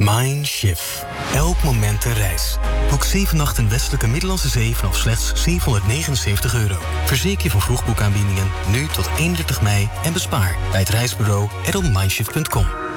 Mindshift. Elk moment een reis. Boek 7 nachten Westelijke Middellandse Zee vanaf slechts €779. Verzeker je van vroegboekaanbiedingen nu tot 31 mei en bespaar bij het reisbureau en op mindshift.com.